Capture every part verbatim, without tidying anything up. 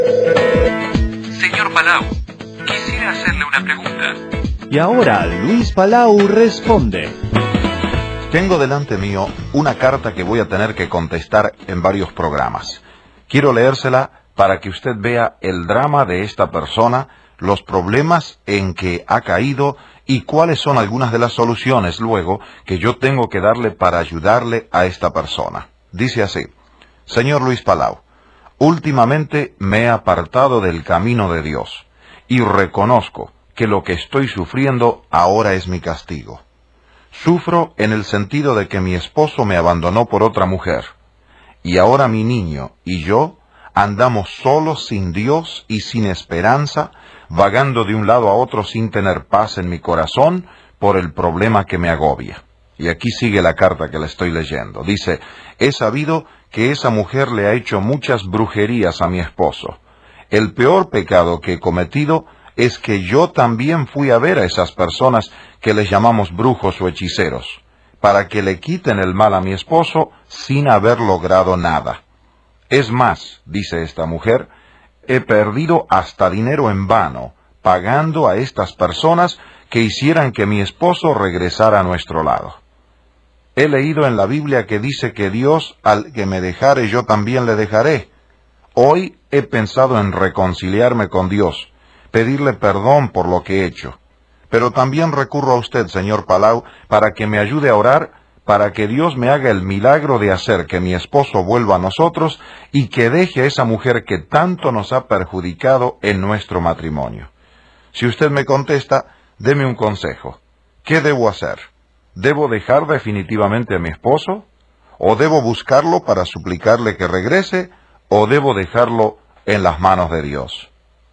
Señor Palau, quisiera hacerle una pregunta. Y ahora Luis Palau responde. Tengo delante mío una carta que voy a tener que contestar en varios programas. Quiero leérsela para que usted vea el drama de esta persona, los problemas en que ha caído y cuáles son algunas de las soluciones luego que yo tengo que darle para ayudarle a esta persona. Dice así: Señor Luis Palau, últimamente me he apartado del camino de Dios y reconozco que lo que estoy sufriendo ahora es mi castigo. Sufro en el sentido de que mi esposo me abandonó por otra mujer, y ahora mi niño y yo andamos solos, sin Dios y sin esperanza, vagando de un lado a otro sin tener paz en mi corazón por el problema que me agobia. Y aquí sigue la carta que le estoy leyendo. Dice: he sabido que esa mujer le ha hecho muchas brujerías a mi esposo. El peor pecado que he cometido es que yo también fui a ver a esas personas que les llamamos brujos o hechiceros, para que le quiten el mal a mi esposo sin haber logrado nada. Es más, dice esta mujer, he perdido hasta dinero en vano, pagando a estas personas que hicieran que mi esposo regresara a nuestro lado. He leído en la Biblia que dice que Dios, al que me dejare, yo también le dejaré. Hoy he pensado en reconciliarme con Dios, pedirle perdón por lo que he hecho. Pero también recurro a usted, señor Palau, para que me ayude a orar, para que Dios me haga el milagro de hacer que mi esposo vuelva a nosotros y que deje a esa mujer que tanto nos ha perjudicado en nuestro matrimonio. Si usted me contesta, deme un consejo. ¿Qué debo hacer? ¿Debo dejar definitivamente a mi esposo? ¿O debo buscarlo para suplicarle que regrese? ¿O debo dejarlo en las manos de Dios?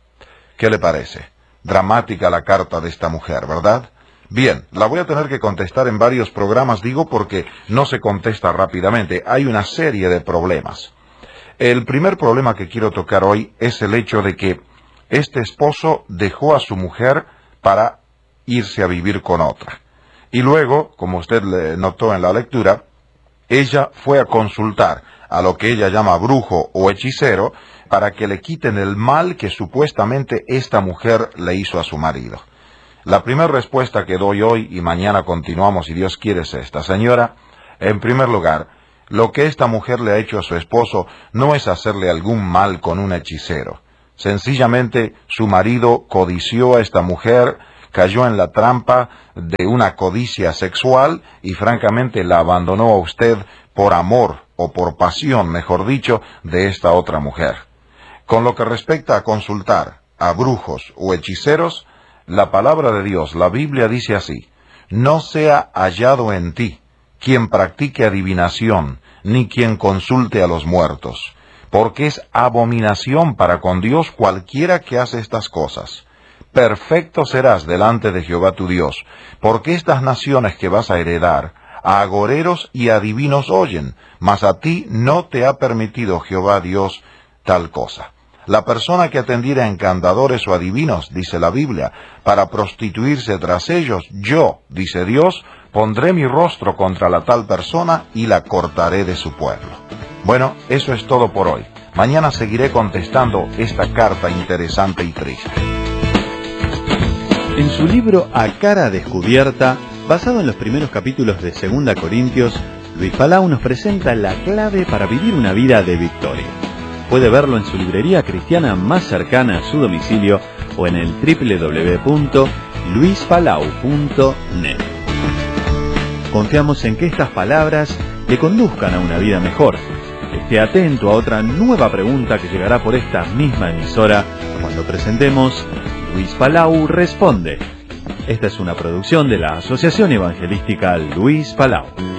¿Qué le parece? Dramática la carta de esta mujer, ¿verdad? Bien, la voy a tener que contestar en varios programas, digo, porque no se contesta rápidamente. Hay una serie de problemas. El primer problema que quiero tocar hoy es el hecho de que este esposo dejó a su mujer para irse a vivir con otra. Y luego, como usted le notó en la lectura, ella fue a consultar a lo que ella llama brujo o hechicero para que le quiten el mal que supuestamente esta mujer le hizo a su marido. La primera respuesta que doy hoy, y mañana continuamos si Dios quiere, es esta. Señora, en primer lugar, lo que esta mujer le ha hecho a su esposo no es hacerle algún mal con un hechicero. Sencillamente, su marido codició a esta mujer, cayó en la trampa de una codicia sexual y francamente la abandonó a usted por amor, o por pasión, mejor dicho, de esta otra mujer. Con lo que respecta a consultar a brujos o hechiceros, la palabra de Dios, la Biblia dice así: no sea hallado en ti quien practique adivinación, ni quien consulte a los muertos, porque es abominación para con Dios cualquiera que hace estas cosas. Perfecto serás delante de Jehová tu Dios, porque estas naciones que vas a heredar, a agoreros y adivinos oyen, mas a ti no te ha permitido Jehová Dios tal cosa. La persona que atendiera a encantadores o adivinos, dice la Biblia, para prostituirse tras ellos, yo, dice Dios, pondré mi rostro contra la tal persona y la cortaré de su pueblo. Bueno, eso es todo por hoy. Mañana seguiré contestando esta carta interesante y triste. En su libro A Cara Descubierta, basado en los primeros capítulos de Segunda Corintios, Luis Palau nos presenta la clave para vivir una vida de victoria. Puede verlo en su librería cristiana más cercana a su domicilio o en el doble u doble u doble u punto luis palau punto net. Confiamos en que estas palabras le conduzcan a una vida mejor. Esté atento a otra nueva pregunta que llegará por esta misma emisora cuando presentemos Luis Palau Responde. Esta es una producción de la Asociación Evangelística Luis Palau.